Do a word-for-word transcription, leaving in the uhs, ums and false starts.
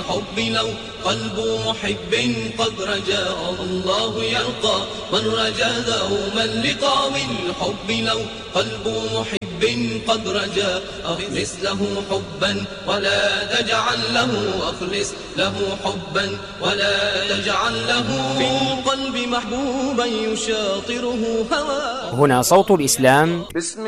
بالحب لو قلب محب قد رجاء الله يلقى من رجا دوما لقاء بالحب لو قلب محب قد رجا أخلص له حبا ولا تجعل له أخلص له حبا ولا تجعل له في القلب محبوبا يشاطره هوى. هنا صوت الإسلام. بسم